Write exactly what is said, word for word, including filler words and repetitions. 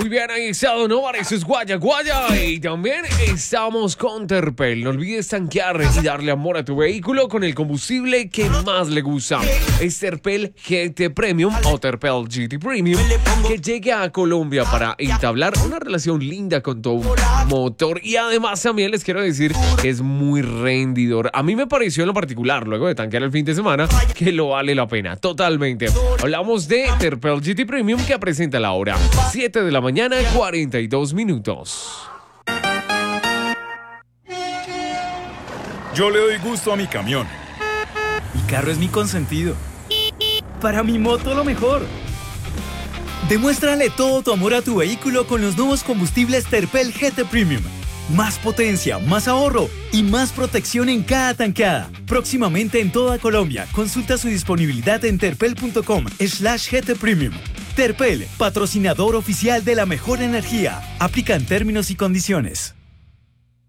Muy bien, ahí está Don Omar, eso es Guaya Guaya. Y también estamos con Terpel. No olvides tanquear y darle amor a tu vehículo con el combustible que más le gusta. Es Terpel G T Premium o Terpel G T Premium, que llegue a Colombia para entablar una relación linda con tu motor. Y además también les quiero decir que es muy rendidor. A mí me pareció en lo particular, luego de tanquear el fin de semana, que lo vale la pena, totalmente. Hablamos de Terpel G T Premium, que presenta la hora siete de la mañana, cuarenta y dos minutos. Yo le doy gusto a mi camión. Mi carro es mi consentido. Para mi moto lo mejor. Demuéstrale todo tu amor a tu vehículo con los nuevos combustibles Terpel G T Premium. Más potencia, más ahorro y más protección en cada tanqueada. Próximamente en toda Colombia. Consulta su disponibilidad en terpel.com slash GT Premium. Terpel, patrocinador oficial de la mejor energía. Aplican términos y condiciones.